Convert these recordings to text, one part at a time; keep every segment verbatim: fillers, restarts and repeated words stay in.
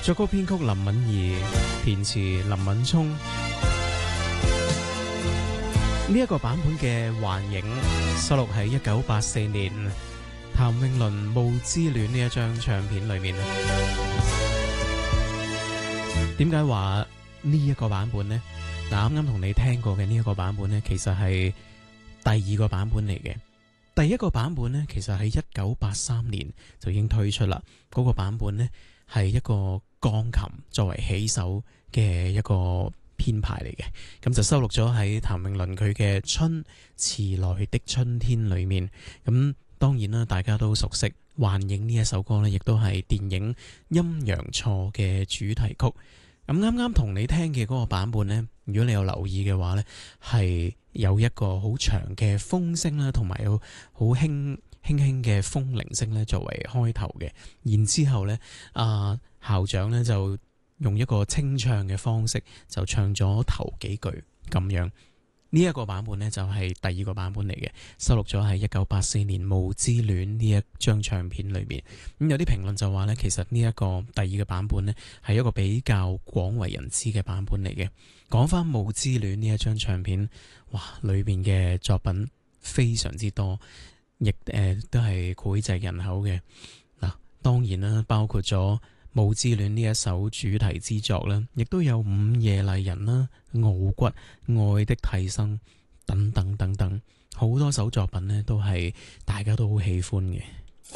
作曲編曲林敏怡，填詞林敏聰。呢一個版本嘅《幻影》收錄喺一九八四年譚詠麟《霧之戀》呢一張唱片裏面。點解話呢一個版本呢？嗱，啱啱同你聽過嘅呢一個版本呢，其實係第二個版本嚟嘅。第一個版本呢，其實喺一九八三年就已經推出啦。嗰、那個版本呢，係一個鋼琴作為起手嘅一個編排嚟嘅，咁就收錄咗喺譚詠麟佢嘅《春遲來的春天》裏面。咁當然啦，大家都熟悉《幻影》呢一首歌呢，亦都係電影《陰陽錯》嘅主題曲。咁啱啱同你聽嘅嗰個版本呢，如果你有留意嘅話呢，係有一個好長嘅風聲啦，同埋有好輕輕輕嘅風鈴聲咧作為開頭嘅。然之後呢，啊校長呢就用一個清唱嘅方式就唱咗頭幾句咁樣。呢、這、一個版本呢，就係第二個版本嚟嘅，收錄咗喺一九八四年《霧之戀》呢一張唱片裏面。咁有啲評論就話呢，其實呢一個第二個版本呢，係一個比較廣為人知嘅版本嚟嘅。講翻《霧之戀》呢一張唱片，哇，裏邊嘅作品非常之多，亦誒、呃、都係膾炙人口嘅。嗱，當然啦，包括咗《霧之戀》呢一首主題之作啦，亦都有《午夜麗人》啦、《傲骨》、《愛的替身》等等等等，好多首作品呢都係大家都好喜歡嘅。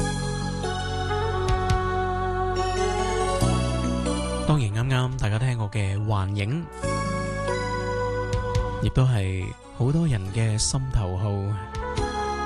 當然啱啱大家聽過嘅《幻影》，亦都係好多人嘅心頭好。